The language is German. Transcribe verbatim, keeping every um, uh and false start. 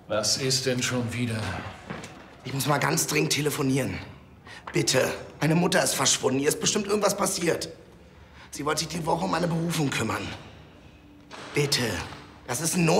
Was ist denn schon wieder? Ich muss mal ganz dringend telefonieren. Bitte. Meine Mutter ist verschwunden. Ihr ist bestimmt irgendwas passiert. Sie wollte sich die Woche um meine Berufung kümmern. Bitte. Das ist ein Not.